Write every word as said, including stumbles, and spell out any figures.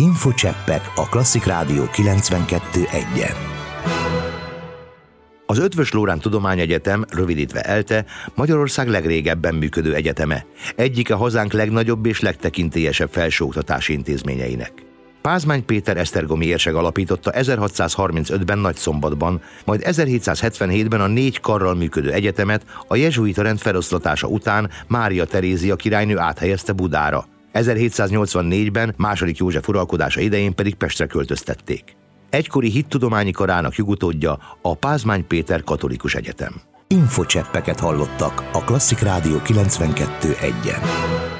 Infocseppek a Klasszik Rádió kilencvenkettő egyen. Az Eötvös Loránd Tudományegyetem, rövidítve ELTE, Magyarország legrégebben működő egyeteme. Egyike hazánk legnagyobb és legtekintélyesebb felsőoktatási intézményeinek. Pázmány Péter esztergomi érsek alapította ezerhatszázharmincötben Nagyszombatban, majd ezerhétszázhetvenhétben a négy karral működő egyetemet a jezsuita rend feloszlatása után Mária Terézia királynő áthelyezte Budára. ezerhétszáznyolcvannégyben második József uralkodása idején pedig Pestre költöztették. Egykori hittudományi karának jugutódja a Pázmány Péter Katolikus Egyetem. Infocseppeket hallottak a Klasszik Rádió kilencvenkettő egyen.